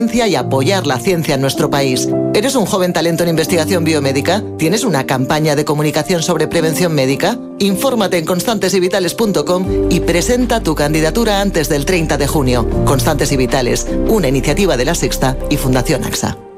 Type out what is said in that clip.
y apoyar la ciencia en nuestro país. ¿Eres un joven talento en investigación biomédica? ¿Tienes una campaña de comunicación sobre prevención médica? Infórmate en constantesyvitales.com y presenta tu candidatura antes del 30 de junio. Constantes y Vitales, una iniciativa de La Sexta y Fundación AXA.